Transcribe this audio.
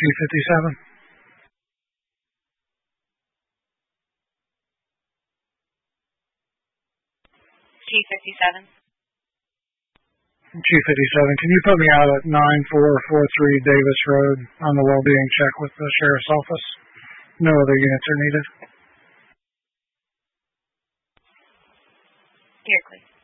257. 257. 257. Can you put me out at 9443 Davis Road on the well-being check with the sheriff's office? No other units are needed. Here, please.